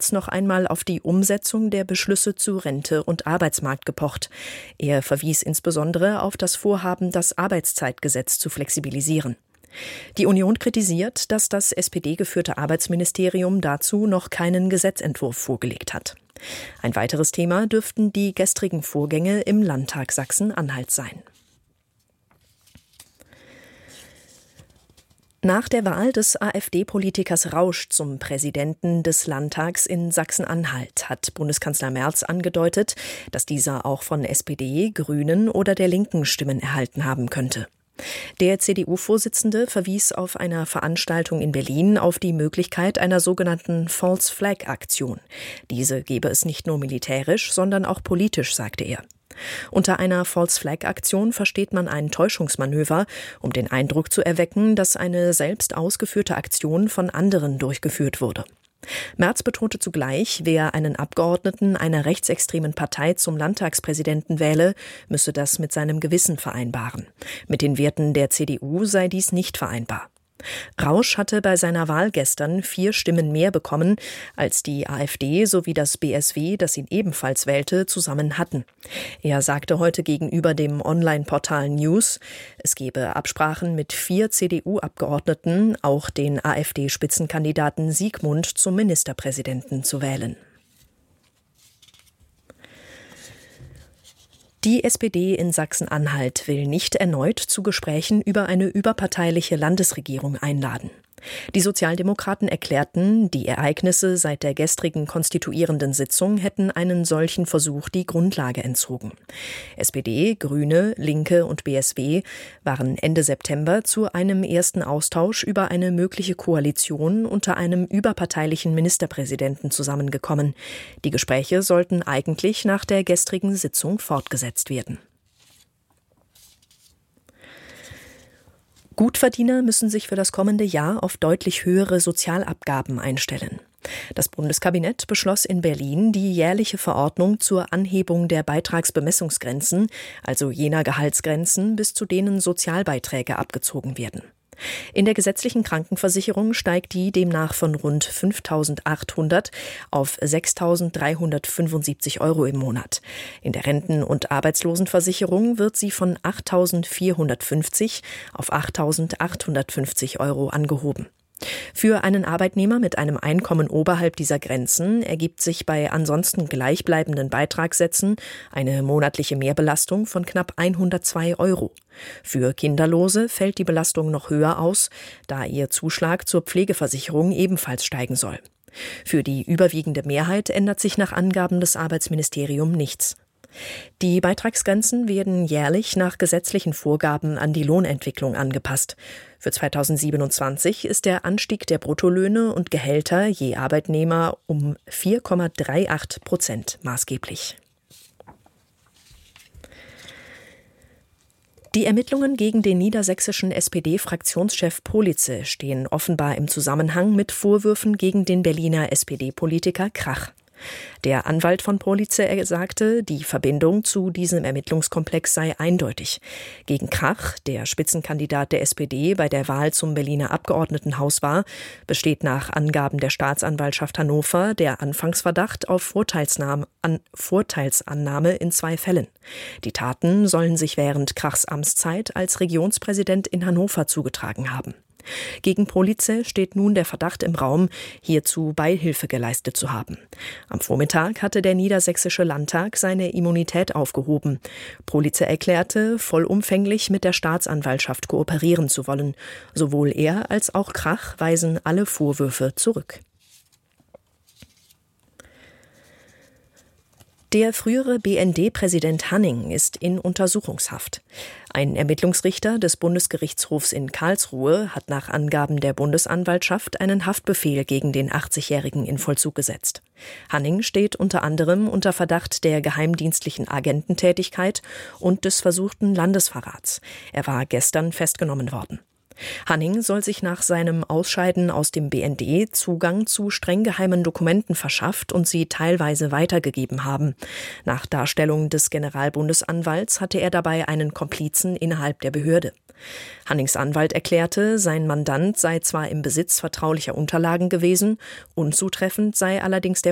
Merz noch einmal auf die Umsetzung der Beschlüsse zu Rente und Arbeitsmarkt gepocht. Er verwies insbesondere auf das Vorhaben, das Arbeitszeitgesetz zu flexibilisieren. Die Union kritisiert, dass das SPD-geführte Arbeitsministerium dazu noch keinen Gesetzentwurf vorgelegt hat. Ein weiteres Thema dürften die gestrigen Vorgänge im Landtag Sachsen-Anhalt sein. Nach der Wahl des AfD-Politikers Rausch zum Präsidenten des Landtags in Sachsen-Anhalt hat Bundeskanzler Merz angedeutet, dass dieser auch von SPD, Grünen oder der Linken Stimmen erhalten haben könnte. Der CDU-Vorsitzende verwies auf einer Veranstaltung in Berlin auf die Möglichkeit einer sogenannten False Flag-Aktion. Diese gebe es nicht nur militärisch, sondern auch politisch, sagte er. Unter einer False-Flag-Aktion versteht man ein Täuschungsmanöver, um den Eindruck zu erwecken, dass eine selbst ausgeführte Aktion von anderen durchgeführt wurde. Merz betonte zugleich, wer einen Abgeordneten einer rechtsextremen Partei zum Landtagspräsidenten wähle, müsse das mit seinem Gewissen vereinbaren. Mit den Werten der CDU sei dies nicht vereinbar. Rausch hatte bei seiner Wahl gestern 4 Stimmen mehr bekommen, als die AfD sowie das BSW, das ihn ebenfalls wählte, zusammen hatten. Er sagte heute gegenüber dem Online-Portal News, es gebe Absprachen mit 4 CDU-Abgeordneten, auch den AfD-Spitzenkandidaten Siegmund zum Ministerpräsidenten zu wählen. Die SPD in Sachsen-Anhalt will nicht erneut zu Gesprächen über eine überparteiliche Landesregierung einladen. Die Sozialdemokraten erklärten, die Ereignisse seit der gestrigen konstituierenden Sitzung hätten einen solchen Versuch die Grundlage entzogen. SPD, Grüne, Linke und BSW waren Ende September zu einem ersten Austausch über eine mögliche Koalition unter einem überparteilichen Ministerpräsidenten zusammengekommen. Die Gespräche sollten eigentlich nach der gestrigen Sitzung fortgesetzt werden. Gutverdiener müssen sich für das kommende Jahr auf deutlich höhere Sozialabgaben einstellen. Das Bundeskabinett beschloss in Berlin die jährliche Verordnung zur Anhebung der Beitragsbemessungsgrenzen, also jener Gehaltsgrenzen, bis zu denen Sozialbeiträge abgezogen werden. In der gesetzlichen Krankenversicherung steigt die demnach von rund 5.800 auf 6.375 € im Monat. In der Renten- und Arbeitslosenversicherung wird sie von 8.450 auf 8.850 € angehoben. Für einen Arbeitnehmer mit einem Einkommen oberhalb dieser Grenzen ergibt sich bei ansonsten gleichbleibenden Beitragssätzen eine monatliche Mehrbelastung von knapp 102 €. Für Kinderlose fällt die Belastung noch höher aus, da ihr Zuschlag zur Pflegeversicherung ebenfalls steigen soll. Für die überwiegende Mehrheit ändert sich nach Angaben des Arbeitsministeriums nichts. Die Beitragsgrenzen werden jährlich nach gesetzlichen Vorgaben an die Lohnentwicklung angepasst. Für 2027 ist der Anstieg der Bruttolöhne und Gehälter je Arbeitnehmer um 4,38% maßgeblich. Die Ermittlungen gegen den niedersächsischen SPD-Fraktionschef Politze stehen offenbar im Zusammenhang mit Vorwürfen gegen den Berliner SPD-Politiker Krach. Der Anwalt von Politze sagte, die Verbindung zu diesem Ermittlungskomplex sei eindeutig. Gegen Krach, der Spitzenkandidat der SPD bei der Wahl zum Berliner Abgeordnetenhaus war, besteht nach Angaben der Staatsanwaltschaft Hannover der Anfangsverdacht auf Vorteilsannahme in 2 Fällen. Die Taten sollen sich während Krachs Amtszeit als Regionspräsident in Hannover zugetragen haben. Gegen Politze steht nun der Verdacht im Raum, hierzu Beihilfe geleistet zu haben. Am Vormittag hatte der Niedersächsische Landtag seine Immunität aufgehoben. Politze erklärte, vollumfänglich mit der Staatsanwaltschaft kooperieren zu wollen. Sowohl er als auch Krach weisen alle Vorwürfe zurück. Der frühere BND-Präsident Hanning ist in Untersuchungshaft. Ein Ermittlungsrichter des Bundesgerichtshofs in Karlsruhe hat nach Angaben der Bundesanwaltschaft einen Haftbefehl gegen den 80-Jährigen in Vollzug gesetzt. Hanning steht unter anderem unter Verdacht der geheimdienstlichen Agententätigkeit und des versuchten Landesverrats. Er war gestern festgenommen worden. Hanning soll sich nach seinem Ausscheiden aus dem BND Zugang zu streng geheimen Dokumenten verschafft und sie teilweise weitergegeben haben. Nach Darstellung des Generalbundesanwalts hatte er dabei einen Komplizen innerhalb der Behörde. Hannings Anwalt erklärte, sein Mandant sei zwar im Besitz vertraulicher Unterlagen gewesen, unzutreffend sei allerdings der